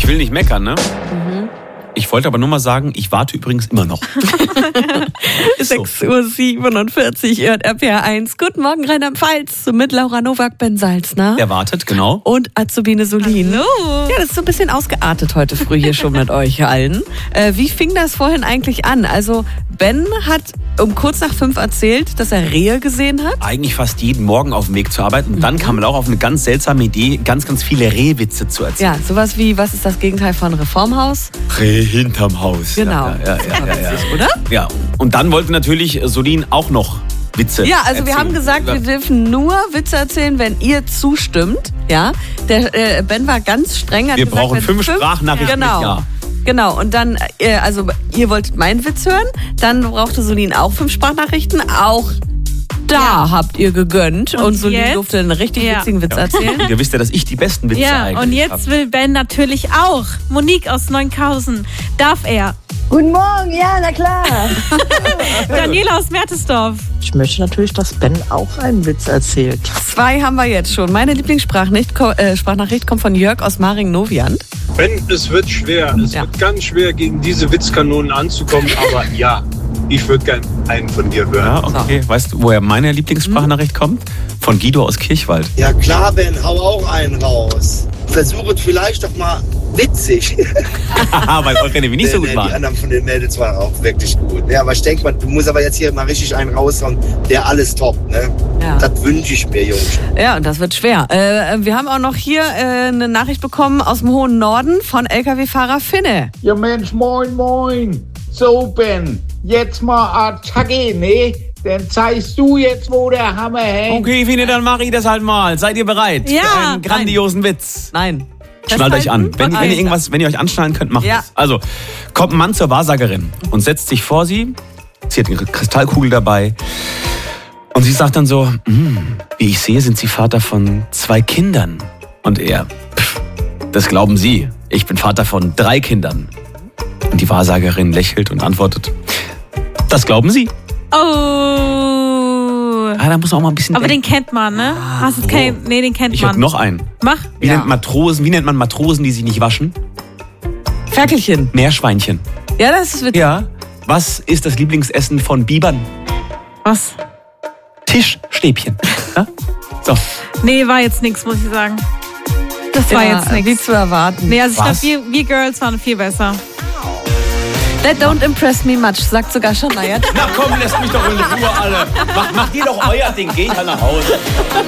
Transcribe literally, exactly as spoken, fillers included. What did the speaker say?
will nicht meckern, ne? Mhm. Ich wollte aber nur mal sagen, ich warte übrigens immer noch. sechs Uhr siebenundvierzig, ihr hört R P R eins. Guten Morgen, Rheinland-Pfalz, mit Laura Nowak, Ben Salzner. Er wartet, genau. Und Azubine Solin. Hallo. Ja, das ist so ein bisschen ausgeartet heute früh hier schon mit euch allen. Äh, wie fing das vorhin eigentlich an? Also Ben hat um kurz nach fünf erzählt, dass er Rehe gesehen hat. Eigentlich fast jeden Morgen auf dem Weg zur Arbeit. Und mhm. dann kam er auch auf eine ganz seltsame Idee, ganz, ganz viele Rehwitze zu erzählen. Ja, sowas wie, was ist das Gegenteil von Reformhaus? Reh hinterm Haus. Genau. Ja, ja, ja, ja, ja, ja. Oder? Ja, und dann wollte natürlich Solin auch noch Witze Ja, also erzählen. wir haben gesagt, wir dürfen nur Witze erzählen, wenn ihr zustimmt. Ja, der äh, Ben war ganz streng. Hat wir gesagt, brauchen fünf, fünf Sprachnachrichten genau. mit Ja. Genau, und dann, äh, also ihr wolltet meinen Witz hören, dann brauchte Solin auch fünf Sprachnachrichten, auch da ja. habt ihr gegönnt und, und Solin jetzt? durfte einen richtig ja. witzigen Witz erzählen. Ihr wisst ja, dass ich die besten Witze ja, eigentlich und jetzt hab. will Ben natürlich auch. Monique aus Neunkausen, darf er? Guten Morgen, ja, na klar. Daniela aus Mertesdorf. Ich möchte natürlich, dass Ben auch einen Witz erzählt. Zwei haben wir jetzt schon. Meine Lieblingssprachnachricht äh, Sprachnachricht kommt von Jörg aus Maring-Noviand. Ben, es wird schwer. Es ja. wird ganz schwer, gegen diese Witzkanonen anzukommen. Aber ja, ich würde gerne einen von dir hören. Ja, okay. So. Weißt du, woher meine Lieblingssprachnachricht hm. kommt? Von Guido aus Kirchwald. Ja klar, Ben, hau auch einen raus. Versucht vielleicht doch mal witzig. Weil eure nämlich nicht so gut waren. Die anderen von den Mädels waren auch wirklich gut. Ja, aber ich denke mal, du musst aber jetzt hier mal richtig einen raushauen, der alles toppt, ne? Ja. Das wünsche ich mir, Jungs. Ja, und das wird schwer. Äh, wir haben auch noch hier äh, eine Nachricht bekommen aus dem hohen Norden von L K W-Fahrer Finne. Ja Mensch, moin, moin. So, Ben, jetzt mal Attacke, ne? Dann zeigst du jetzt, wo der Hammer hängt. Okay, Finne, dann mache ich das halt mal. Seid ihr bereit? Ja. Für einen grandiosen Nein. Witz. Nein. Schnallt euch an. Wenn, wenn, ihr irgendwas, wenn ihr euch anschnallen könnt, macht ja. es. Also, kommt ein Mann zur Wahrsagerin und setzt sich vor sie. Sie hat eine Kristallkugel dabei. Und sie sagt dann so, wie ich sehe, sind Sie Vater von zwei Kindern. Und er, pff, das glauben Sie. Ich bin Vater von drei Kindern. Und die Wahrsagerin lächelt und antwortet, das glauben Sie. Oh. Ah, da muss man auch mal ein bisschen Aber denken. den kennt man, ne? Hast du kein, nee, den kennt Ich man. habe noch einen. Mach. Wie, Ja. nennt Matrosen, wie nennt man Matrosen, die sich nicht waschen? Ferkelchen. Meerschweinchen. Ja, das ist witzig. Ja. Was ist das Lieblingsessen von Bibern? Was? Tischstäbchen. Ja? So. Nee, war jetzt nichts, muss ich sagen. Das war Ja, jetzt wie nichts. zu erwarten. Nee, also ich glaube, Was? wir, wir Girls waren viel besser. That don't impress me much, sagt sogar Shania. Na komm, lässt mich doch in Ruhe alle. Macht, macht ihr doch euer Ding, geht halt nach Hause.